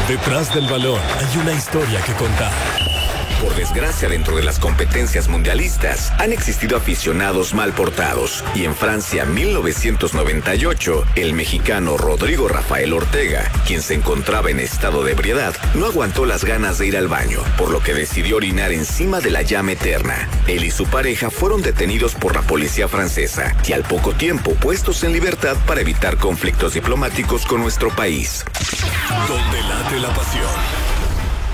Detrás del balón hay una historia que contar. Por desgracia, dentro de las competencias mundialistas han existido aficionados mal portados, y en Francia 1998, el mexicano Rodrigo Rafael Ortega, quien se encontraba en estado de ebriedad, no aguantó las ganas de ir al baño, por lo que decidió orinar encima de la llama eterna. Él y su pareja fueron detenidos por la policía francesa y al poco tiempo puestos en libertad para evitar conflictos diplomáticos con nuestro país. Donde late la pasión.